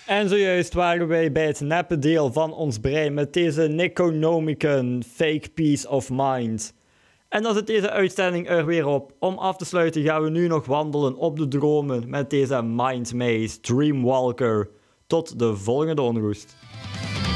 En zojuist waren wij bij het neppe deel van ons brein met deze Necronomicon Fake Peace of Mind. En dan zit deze uitzending er weer op. Om af te sluiten gaan we nu nog wandelen op de dromen met deze Mind Maze Dreamwalker. Tot de volgende onrust.